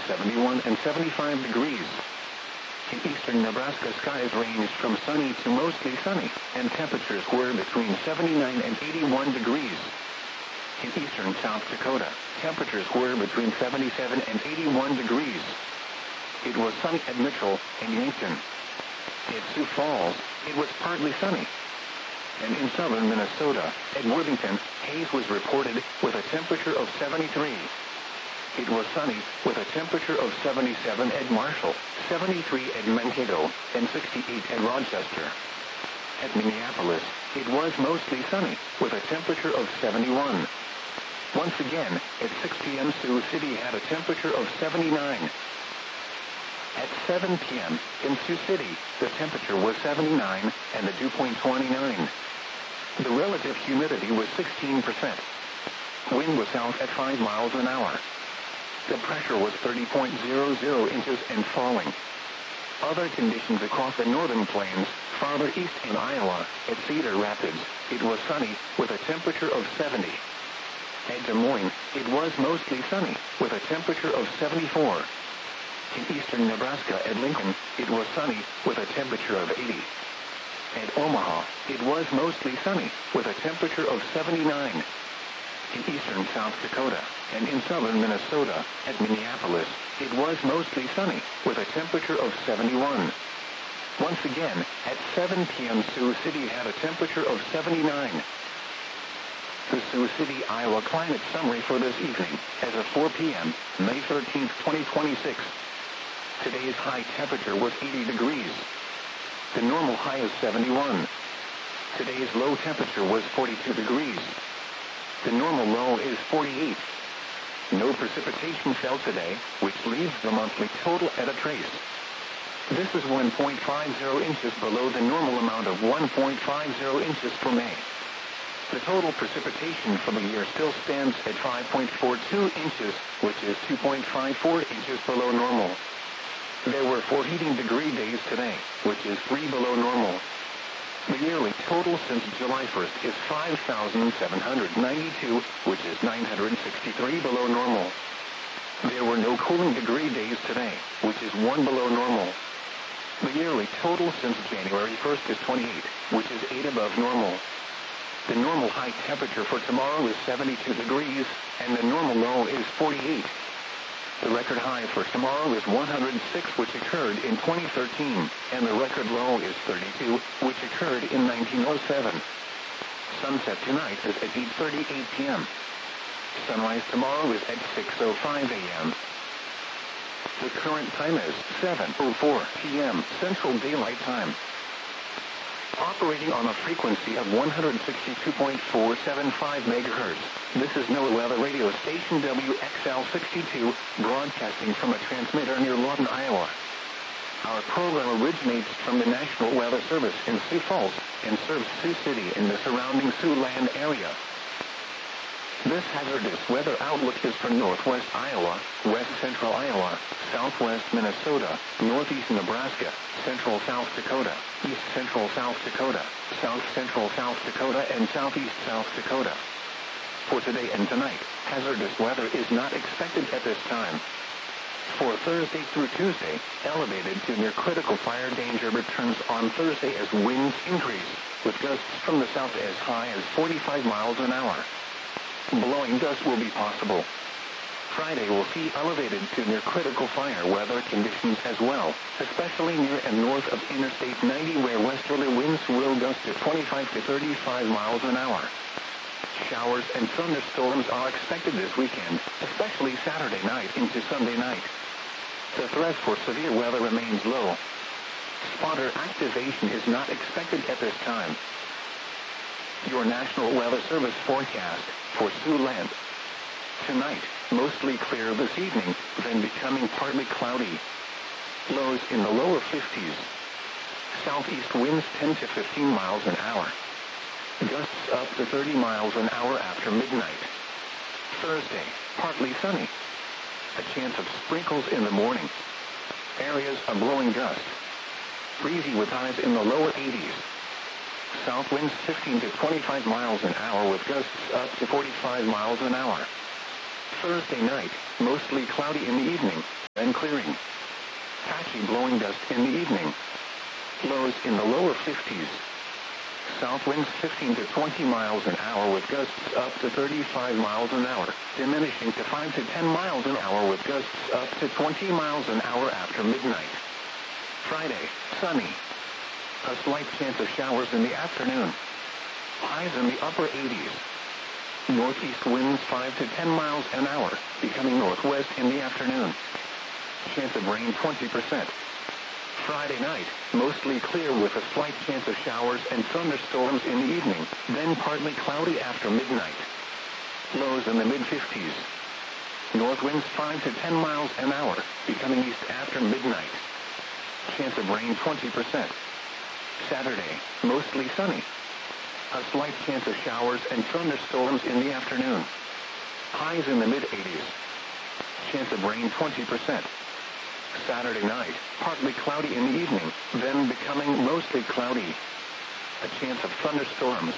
71 and 75 degrees. In eastern Nebraska, skies ranged from sunny to mostly sunny, and temperatures were between 79 and 81 degrees. In eastern South Dakota, temperatures were between 77 and 81 degrees. It was sunny at Mitchell and Yankton. At Sioux Falls, it was partly sunny. And in southern Minnesota, at Worthington, haze was reported with a temperature of 73. It was sunny with a temperature of 77 at Marshall, 73 at Mankato, and 68 at Rochester. At Minneapolis, it was mostly sunny with a temperature of 71. Once again, at 6 p.m. Sioux City had a temperature of 79. At 7 p.m. in Sioux City, the temperature was 79 and the dew point 29. The relative humidity was 16%. Wind was south at 5 miles an hour. The pressure was 30.00 inches and falling. Other conditions across the northern plains, farther east in Iowa, at Cedar Rapids, it was sunny with a temperature of 70. At Des Moines, it was mostly sunny with a temperature of 74. In eastern Nebraska at Lincoln, it was sunny with a temperature of 80. At Omaha, it was mostly sunny with a temperature of 79. In eastern South Dakota and in southern Minnesota, at Minneapolis, it was mostly sunny with a temperature of 71. Once again, at 7 p.m. Sioux City had a temperature of 79. The Sioux City, Iowa climate summary for this evening, as of 4 p.m., May 13, 2026. Today's high temperature was 80 degrees. The normal high is 71. Today's low temperature was 42 degrees. The normal low is 48. No precipitation fell today, which leaves the monthly total at a trace. This is 1.50 inches below the normal amount of 1.50 inches for May. The total precipitation for the year still stands at 5.42 inches, which is 2.54 inches below normal. There were 4 heating degree days today, which is 3 below normal. The yearly total since July 1st is 5,792, which is 963 below normal. There were no cooling degree days today, which is 1 below normal. The yearly total since January 1st is 28, which is 8 above normal. The normal high temperature for tomorrow is 72 degrees, and the normal low is 48. The record high for tomorrow is 106, which occurred in 2013, and the record low is 32, which occurred in 1907. Sunset tonight is at 8:38 p.m. Sunrise tomorrow is at 6:05 a.m. The current time is 7:04 p.m. Central Daylight Time. Operating on a frequency of 162.475 megahertz. This is NOAA Weather Radio Station WXL62, broadcasting from a transmitter near Lawton, Iowa. Our program originates from the National Weather Service in Sioux Falls and serves Sioux City and the surrounding Siouxland area. This hazardous weather outlook is for northwest Iowa, west central Iowa, southwest Minnesota, northeast Nebraska, central South Dakota, east central South Dakota, south central South Dakota, and southeast South Dakota. For today and tonight, hazardous weather is not expected at this time. For Thursday through Tuesday, elevated to near critical fire danger returns on Thursday as winds increase, with gusts from the south as high as 45 miles an hour. Blowing dust will be possible. Friday will see elevated to near critical fire weather conditions as well, especially near and north of Interstate 90 where westerly winds will gust to 25 to 35 miles an hour. Showers and thunderstorms are expected this weekend, especially Saturday night into Sunday night. The threat for severe weather remains low. Spotter activation is not expected at this time. Your National Weather Service forecast for Siouxland. Tonight, mostly clear this evening, then becoming partly cloudy. Lows in the lower 50s. Southeast winds 10 to 15 miles an hour. Gusts up to 30 miles an hour after midnight. Thursday, partly sunny. A chance of sprinkles in the morning. Areas of blowing gust. Breezy with highs in the lower 80s. South winds 15 to 25 miles an hour with gusts up to 45 miles an hour. Thursday night, mostly cloudy in the evening, then then clearing. Patchy blowing dust in the evening. Lows in the lower 50s. South winds 15 to 20 miles an hour with gusts up to 35 miles an hour, diminishing to 5 to 10 miles an hour with gusts up to 20 miles an hour after midnight. Friday, sunny. A slight chance of showers in the afternoon. Highs in the upper 80s. Northeast winds 5 to 10 miles an hour, becoming northwest in the afternoon. Chance of rain 20%. Friday night, mostly clear with a slight chance of showers and thunderstorms in the evening, then partly cloudy after midnight. Lows in the mid-50s. North winds 5 to 10 miles an hour, becoming east after midnight. Chance of rain 20%. Saturday, mostly sunny. A slight chance of showers and thunderstorms in the afternoon. Highs in the mid-80s. Chance of rain 20%. Saturday night, partly cloudy in the evening, then becoming mostly cloudy. A chance of thunderstorms.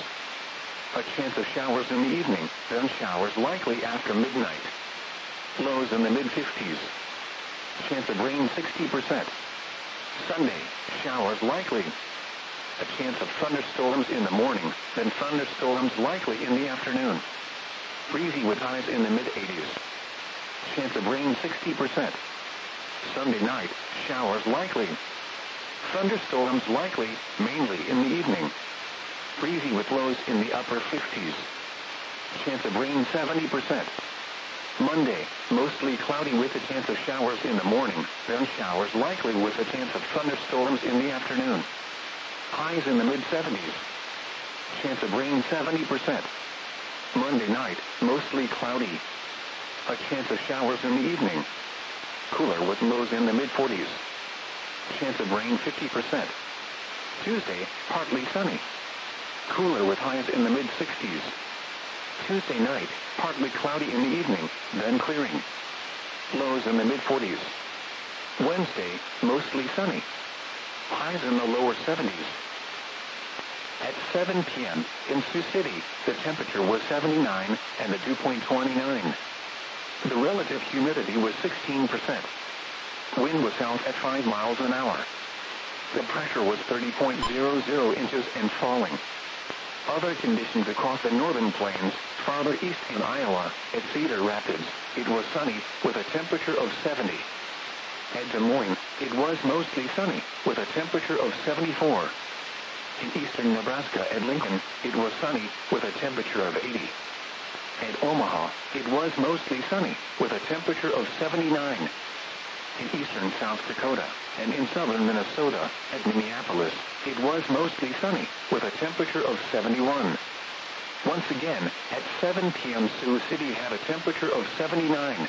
A chance of showers in the evening, then showers likely after midnight. Lows in the mid-50s. Chance of rain 60%. Sunday, showers likely. A chance of thunderstorms in the morning, then thunderstorms likely in the afternoon. Breezy with highs in the mid-80s. Chance of rain 60%. Sunday night, showers likely. Thunderstorms likely, mainly in the evening. Breezy with lows in the upper 50s. Chance of rain 70%. Monday, mostly cloudy with a chance of showers in the morning, then showers likely with a chance of thunderstorms in the afternoon. Highs in the mid-70s. Chance of rain 70%. Monday night, mostly cloudy. A chance of showers in the evening. Cooler with lows in the mid-40s. Chance of rain 50%. Tuesday, partly sunny. Cooler with highs in the mid-60s. Tuesday night, partly cloudy in the evening, then clearing. Lows in the mid-40s. Wednesday, mostly sunny. Highs in the lower 70s. At 7 p.m. in Sioux City, the temperature was 79 and the dew point 29. The relative humidity was 16%. Wind was south at 5 miles an hour. The pressure was 30.00 inches and falling. Other conditions across the northern plains, farther east in Iowa, at Cedar Rapids, it was sunny with a temperature of 70. At Des Moines, it was mostly sunny with a temperature of 74. In eastern Nebraska at Lincoln, it was sunny with a temperature of 80. At Omaha, it was mostly sunny with a temperature of 79. In eastern South Dakota and in southern Minnesota at Minneapolis, it was mostly sunny with a temperature of 71. Once again, at 7 p.m. Sioux City had a temperature of 79.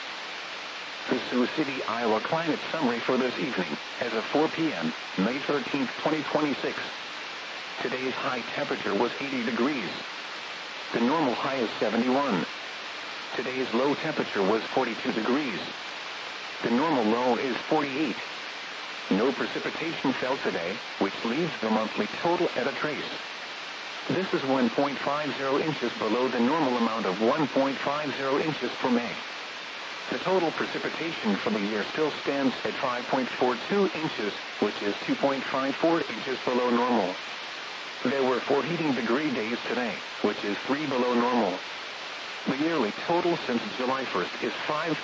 The Sioux City, Iowa climate summary for this evening as of 4 p.m., May 13, 2026. Today's high temperature was 80 degrees. The normal high is 71. Today's low temperature was 42 degrees. The normal low is 48. No precipitation fell today, which leaves the monthly total at a trace. This is 1.50 inches below the normal amount of 1.50 inches for May. The total precipitation for the year still stands at 5.42 inches, which is 2.54 inches below normal. There were 4 heating degree days today, which is 3 below normal. The yearly total since July 1st is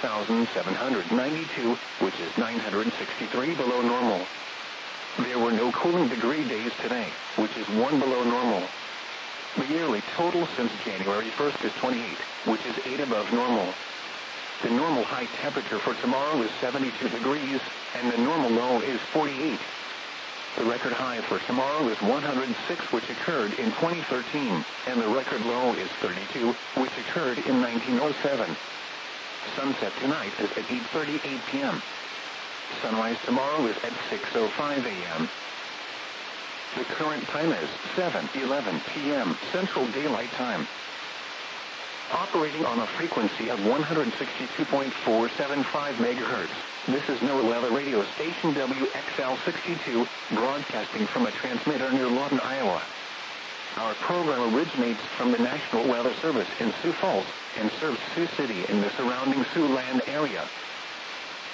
5,792, which is 963 below normal. There were no cooling degree days today, which is 1 below normal. The yearly total since January 1st is 28, which is 8 above normal. The normal high temperature for tomorrow is 72 degrees, and the normal low is 48. The record high for tomorrow is 106, which occurred in 2013, and the record low is 32, which occurred in 1907. Sunset tonight is at 8:38 p.m. Sunrise tomorrow is at 6:05 a.m. The current time is 7:11 p.m. Central Daylight Time. Operating on a frequency of 162.475 megahertz. This is NOAA Weather Radio Station WXL62, broadcasting from a transmitter near Lawton, Iowa. Our program originates from the National Weather Service in Sioux Falls and serves Sioux City and the surrounding Siouxland area.